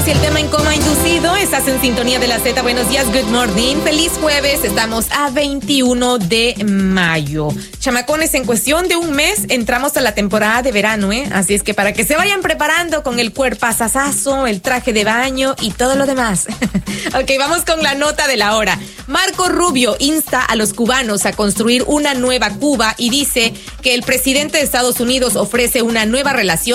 y el tema en coma inducido. Estás en sintonía de la Z. Buenos días, good morning. Feliz jueves. Estamos a 21 de mayo. Chamacones, en cuestión de un mes entramos a la temporada de verano, ¿eh? Así es que para que se vayan preparando con el cuerpazazazo, el traje de baño y todo lo demás. Ok, vamos con la nota de la hora. Marco Rubio insta a los cubanos a construir una nueva Cuba y dice que el presidente de Estados Unidos ofrece una nueva relación